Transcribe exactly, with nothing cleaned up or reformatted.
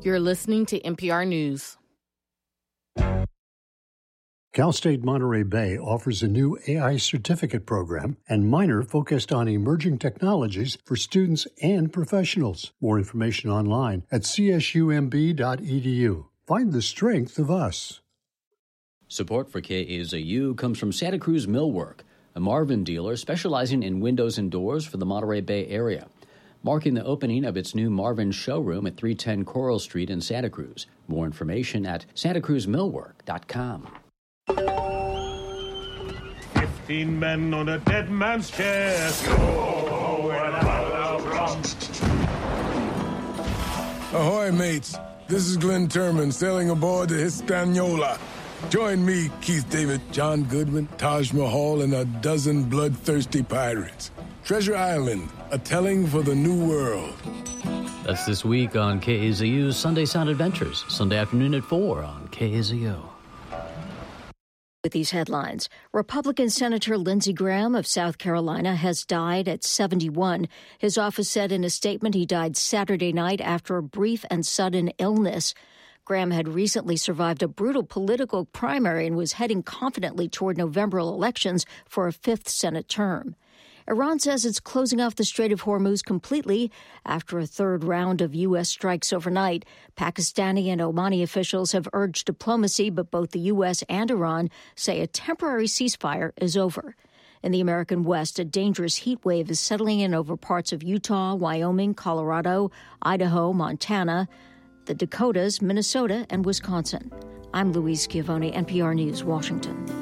You're listening to N P R News. Cal State Monterey Bay offers a new A I certificate program and minor focused on emerging technologies for students and professionals. More information online at c s u m b dot e d u. Find the strength of us. Support for K A Z U comes from Santa Cruz Millwork, a Marvin dealer specializing in windows and doors for the Monterey Bay area, marking the opening of its new Marvin showroom at three ten Coral Street in Santa Cruz. More information at santa cruz millwork dot com. Fifteen men on a dead man's chest. Oh, and a rum. Ahoy, mates. This is Glenn Turman sailing aboard the Hispaniola. Join me, Keith David, John Goodman, Taj Mahal, and a dozen bloodthirsty pirates. Treasure Island, a telling for the new world. That's this week on K A Z U's Sunday Sound Adventures, Sunday afternoon at four on K A Z U. With these headlines, Republican Senator Lindsey Graham of South Carolina has died at seventy-one. His office said in a statement he died Saturday night after a brief and sudden illness. Graham had recently survived a brutal political primary and was heading confidently toward November elections for a fifth Senate term. Iran says it's closing off the Strait of Hormuz completely after a third round of U S strikes overnight. Pakistani and Omani officials have urged diplomacy, but both the U S and Iran say a temporary ceasefire is over. In the American West, a dangerous heat wave is settling in over parts of Utah, Wyoming, Colorado, Idaho, Montana, the Dakotas, Minnesota, and Wisconsin. I'm Louise Schiavone, N P R News, Washington.